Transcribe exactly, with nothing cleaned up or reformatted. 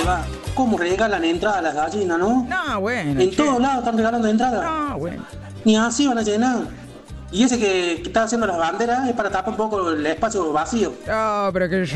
le va. ¿Cómo regalan entradas a las gallinas, no? No, bueno. En che. todos lados están regalando entradas. No, bueno. Ni así van a llenar. Y ese que, que está haciendo las banderas es para tapar un poco el espacio vacío. No, pero que